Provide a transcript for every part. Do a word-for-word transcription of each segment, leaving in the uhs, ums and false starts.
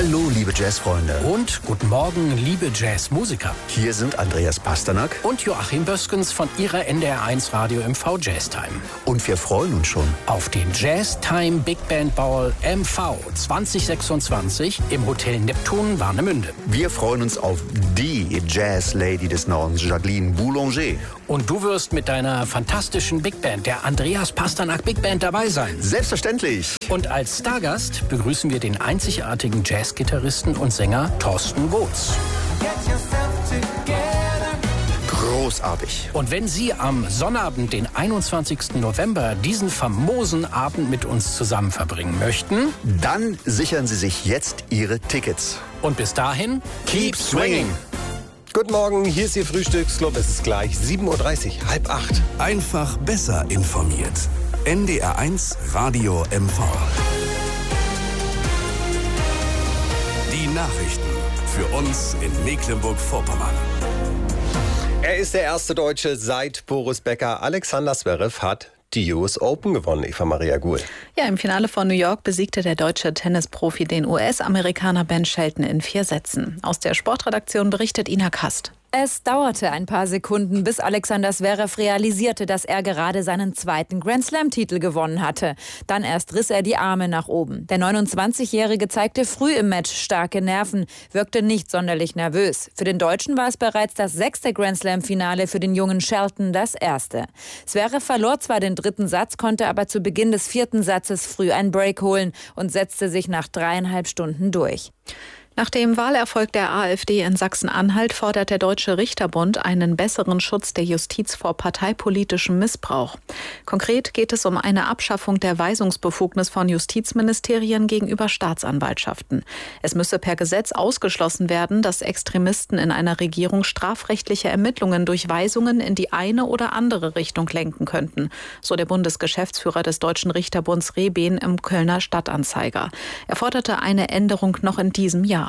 Hallo, liebe Jazzfreunde. Und guten Morgen, liebe Jazzmusiker. Hier sind Andreas Pasternak und Joachim Böskens von Ihrer N D R eins Radio M V Jazztime. Und wir freuen uns schon auf den Jazztime Big Band Ball M V zwanzig sechsundzwanzig im Hotel Neptun Warnemünde. Wir freuen uns auf die Jazz-Lady des Nordens, Jacqueline Boulanger. Und du wirst mit deiner fantastischen Big Band, der Andreas Pasternak Big Band, dabei sein. Selbstverständlich. Und als Stargast begrüßen wir den einzigartigen Jazzgitarristen und Sänger Thorsten Botz. Großartig. Und wenn Sie am Sonnabend, den einundzwanzigsten November, diesen famosen Abend mit uns zusammen verbringen möchten, dann sichern Sie sich jetzt Ihre Tickets. Und bis dahin, keep swinging. Guten Morgen, hier ist Ihr Frühstücksclub. Es ist gleich sieben Uhr dreißig, halb acht. Einfach besser informiert. N D R eins Radio M V. Die Nachrichten für uns in Mecklenburg-Vorpommern. Er ist der erste Deutsche seit Boris Becker. Alexander Zverev hat die U S Open gewonnen, Eva Maria Guhl. Ja, im Finale von New York besiegte der deutsche Tennisprofi den U S-Amerikaner Ben Shelton in vier Sätzen. Aus der Sportredaktion berichtet Ina Kast. Es dauerte ein paar Sekunden, bis Alexander Zverev realisierte, dass er gerade seinen zweiten Grand-Slam-Titel gewonnen hatte. Dann erst riss er die Arme nach oben. Der neunundzwanzigjährige zeigte früh im Match starke Nerven, wirkte nicht sonderlich nervös. Für den Deutschen war es bereits das sechste Grand-Slam-Finale, für den jungen Shelton das erste. Zverev verlor zwar den dritten Satz, konnte aber zu Beginn des vierten Satzes früh einen Break holen und setzte sich nach dreieinhalb Stunden durch. Nach dem Wahlerfolg der AfD in Sachsen-Anhalt fordert der Deutsche Richterbund einen besseren Schutz der Justiz vor parteipolitischem Missbrauch. Konkret geht es um eine Abschaffung der Weisungsbefugnis von Justizministerien gegenüber Staatsanwaltschaften. Es müsse per Gesetz ausgeschlossen werden, dass Extremisten in einer Regierung strafrechtliche Ermittlungen durch Weisungen in die eine oder andere Richtung lenken könnten, so der Bundesgeschäftsführer des Deutschen Richterbunds Rehben im Kölner Stadtanzeiger. Er forderte eine Änderung noch in diesem Jahr.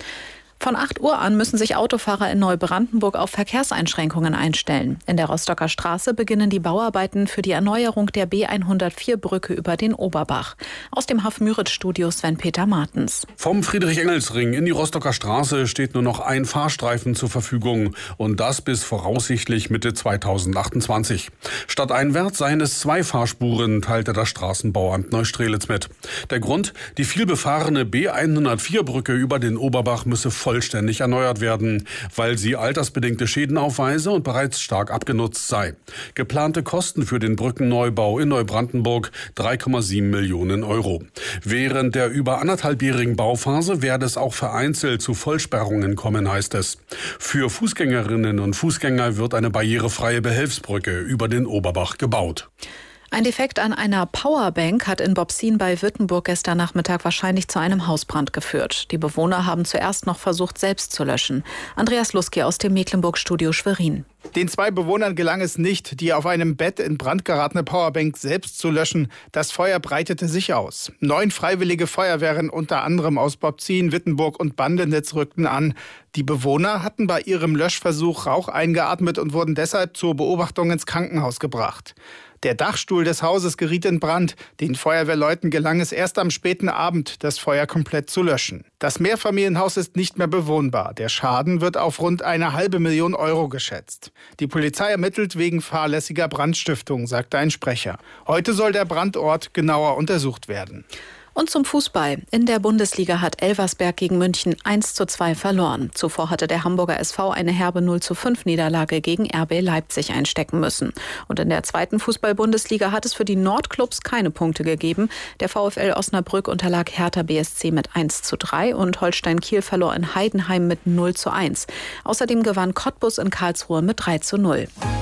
Von acht Uhr an müssen sich Autofahrer in Neubrandenburg auf Verkehrseinschränkungen einstellen. In der Rostocker Straße beginnen die Bauarbeiten für die Erneuerung der B hundertvier Brücke über den Oberbach. Aus dem Haff-Müritz-Studio Sven-Peter Martens. Vom Friedrich-Engels-Ring in die Rostocker Straße steht nur noch ein Fahrstreifen zur Verfügung. Und das bis voraussichtlich Mitte zweitausendachtundzwanzig. Stadteinwärts seien es zwei Fahrspuren, teilte das Straßenbauamt Neustrelitz mit. Der Grund? Die vielbefahrene B hundertvier Brücke über den Oberbach müsse vollständig erneuert werden, weil sie altersbedingte Schäden aufweise und bereits stark abgenutzt sei. Geplante Kosten für den Brückenneubau in Neubrandenburg drei Komma sieben Millionen Euro. Während der über anderthalbjährigen Bauphase werde es auch vereinzelt zu Vollsperrungen kommen, heißt es. Für Fußgängerinnen und Fußgänger wird eine barrierefreie Behelfsbrücke über den Oberbach gebaut. Ein Defekt an einer Powerbank hat in Bobsin bei Württemberg gestern Nachmittag wahrscheinlich zu einem Hausbrand geführt. Die Bewohner haben zuerst noch versucht, selbst zu löschen. Andreas Luski aus dem Mecklenburg-Studio Schwerin. Den zwei Bewohnern gelang es nicht, die auf einem Bett in Brand geratene Powerbank selbst zu löschen. Das Feuer breitete sich aus. Neun freiwillige Feuerwehren, unter anderem aus Bobsin, Wittenburg und Bandenitz, rückten an. Die Bewohner hatten bei ihrem Löschversuch Rauch eingeatmet und wurden deshalb zur Beobachtung ins Krankenhaus gebracht. Der Dachstuhl des Hauses geriet in Brand. Den Feuerwehrleuten gelang es erst am späten Abend, das Feuer komplett zu löschen. Das Mehrfamilienhaus ist nicht mehr bewohnbar. Der Schaden wird auf rund eine halbe Million Euro geschätzt. Die Polizei ermittelt wegen fahrlässiger Brandstiftung, sagte ein Sprecher. Heute soll der Brandort genauer untersucht werden. Und zum Fußball. In der Bundesliga hat Elversberg gegen München eins zu zwei verloren. Zuvor hatte der Hamburger S V eine herbe null zu fünf Niederlage gegen R B Leipzig einstecken müssen. Und in der zweiten Fußball-Bundesliga hat es für die Nordclubs keine Punkte gegeben. Der VfL Osnabrück unterlag Hertha B S C mit eins zu drei und Holstein Kiel verlor in Heidenheim mit null zu eins. Außerdem gewann Cottbus in Karlsruhe mit drei zu null.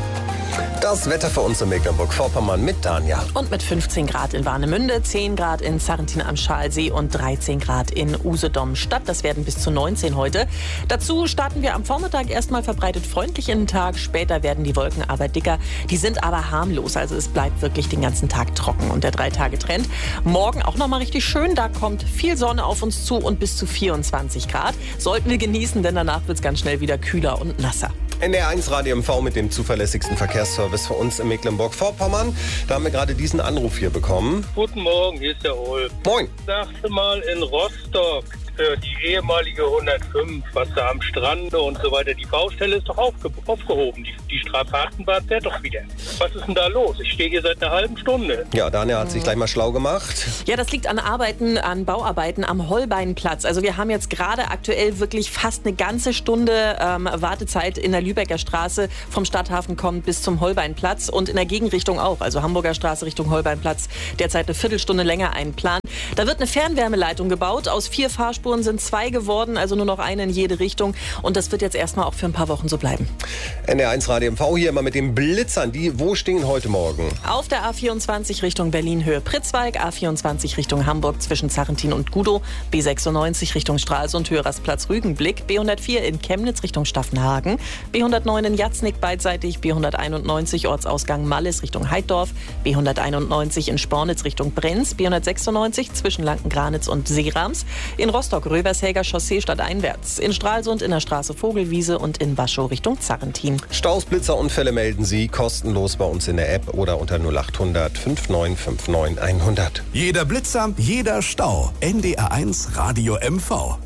Das Wetter für uns in Mecklenburg-Vorpommern mit Danja. Und mit fünfzehn Grad in Warnemünde, zehn Grad in Sarrentin am Schalsee und dreizehn Grad in Usedom-Stadt. Das werden bis zu neunzehn heute. Dazu starten wir am Vormittag erstmal verbreitet freundlich in den Tag. Später werden die Wolken aber dicker. Die sind aber harmlos. Also es bleibt wirklich den ganzen Tag trocken. Und der Drei-Tage-Trend. Morgen auch nochmal richtig schön. Da kommt viel Sonne auf uns zu und bis zu vierundzwanzig Grad. Sollten wir genießen, denn danach wird es ganz schnell wieder kühler und nasser. N D R eins Radio M V mit dem zuverlässigsten Verkehrsservice für uns in Mecklenburg-Vorpommern. Da haben wir gerade diesen Anruf hier bekommen. Guten Morgen, hier ist der Ulf. Moin. Ich dachte mal in Rostock. für die ehemalige hundertfünf, was da am Strand und so weiter, die Baustelle ist doch aufge aufgehoben. Die, die Strapazenbahn fährt doch wieder. Was ist denn da los? Ich stehe hier seit einer halben Stunde. Ja, Daniel hat sich gleich mal schlau gemacht. Ja, das liegt an Arbeiten, an Bauarbeiten am Holbeinplatz. Also wir haben jetzt gerade aktuell wirklich fast eine ganze Stunde ähm, Wartezeit in der Lübecker Straße. Vom Stadthafen kommt bis zum Holbeinplatz und in der Gegenrichtung auch. Also Hamburger Straße Richtung Holbeinplatz. Derzeit eine Viertelstunde länger einplanen. Da wird eine Fernwärmeleitung gebaut. Aus vier Fahrspuren sind zwei geworden, also nur noch eine in jede Richtung. Und das wird jetzt erstmal auch für ein paar Wochen so bleiben. N D R eins Radio M V hier immer mit den Blitzern. Die, wo stehen heute Morgen? Auf der A vierundzwanzig Richtung Berlin Höhe Pritzwalk, A vierundzwanzig Richtung Hamburg zwischen Zarrentin und Gudow, B sechsundneunzig Richtung Stralsund Höhe Rastplatz Rügenblick, B hundertvier in Chemnitz Richtung Staffenhagen, B hundertneun in Jatznick beidseitig, B hunderteinundneunzig Ortsausgang Mallis Richtung Heiddorf, B hunderteinundneunzig in Spornitz Richtung Brenz, B hundertsechsundneunzig zwischen Lanken-Granitz und Seerams, in Rostock Rövershäger Chaussee stadteinwärts, in Stralsund in der Straße Vogelwiese und in Waschow Richtung Zarrentin. Staus, Blitzer, Unfälle melden Sie kostenlos bei uns in der App oder unter null acht hundert fünfundneunzig neunundfünfzig hundert. Jeder Blitzer, jeder Stau. N D R eins Radio M V.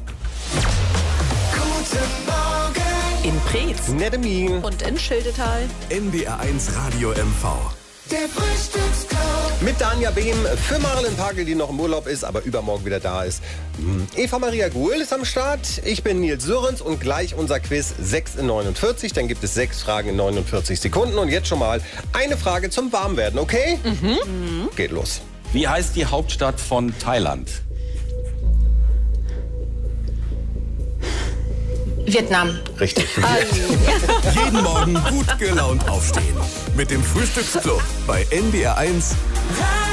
In Preetz, Neddemin Und in Schildetal. N D R eins Radio M V. Der Frühstücksclub. mit Danja Behm für Marilyn Pagel, die noch im Urlaub ist, aber übermorgen wieder da ist. Eva Maria Guhl ist am Start. Ich bin Nils Sörens und gleich unser Quiz sechs in neunundvierzig. Dann gibt es sechs Fragen in neunundvierzig Sekunden. Und jetzt schon mal eine Frage zum Warmwerden, okay? Mhm. Geht los. Wie heißt die Hauptstadt von Thailand? Vietnam. Richtig. Jeden Morgen gut gelaunt aufstehen. Mit dem Frühstücksclub bei N D R eins.